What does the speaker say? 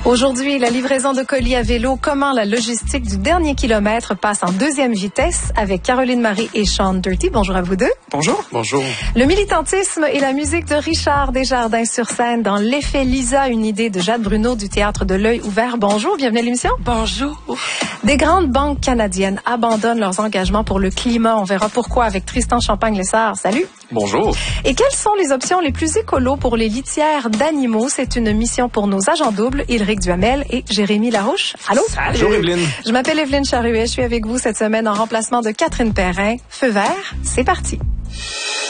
Aujourd'hui, la livraison de colis à vélo, comment la logistique du dernier kilomètre passe en deuxième vitesse avec Caroline Marie et Sean Dirty. Bonjour à vous deux. Bonjour. Bonjour. Le militantisme et la musique de Richard Desjardins sur scène dans L'effet Lisa, une idée de Jade Bruno du Théâtre de l'Œil ouvert. Bonjour, bienvenue à l'émission. Bonjour. Des grandes banques canadiennes abandonnent leurs engagements pour le climat. On verra pourquoi avec Tristan Champagne-Lessard. Salut. Bonjour. Et quelles sont les options les plus écolos pour les litières d'animaux? C'est une mission pour nos agents doubles, Ilric Duhamel et Jérémy Larouche. Allô? Bonjour Evelyne. Je m'appelle Evelyne Charuet. Je suis avec vous cette semaine en remplacement de Catherine Perrin. Feu vert, c'est parti.